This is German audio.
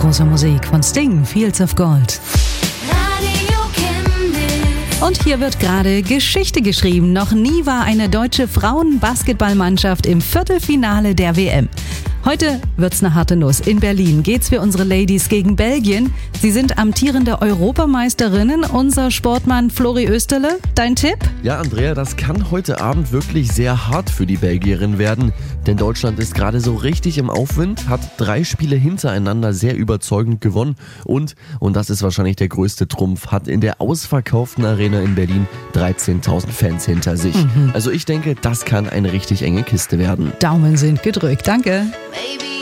große Musik von Sting, Fields of Gold. Und hier wird gerade Geschichte geschrieben. Noch nie war eine deutsche Frauen-Basketballmannschaft im Viertelfinale der WM. Heute wird's eine harte Nuss. In Berlin geht's für unsere Ladies gegen Belgien. Sie sind amtierende Europameisterinnen. Unser Sportmann Flori Österle, dein Tipp? Ja, Andrea, das kann heute Abend wirklich sehr hart für die Belgierinnen werden. Denn Deutschland ist gerade so richtig im Aufwind, hat 3 Spiele hintereinander sehr überzeugend gewonnen und das ist wahrscheinlich der größte Trumpf, hat in der ausverkauften Arena in Berlin 13.000 Fans hinter sich. Also ich denke, das kann eine richtig enge Kiste werden. Daumen sind gedrückt, danke. Baby.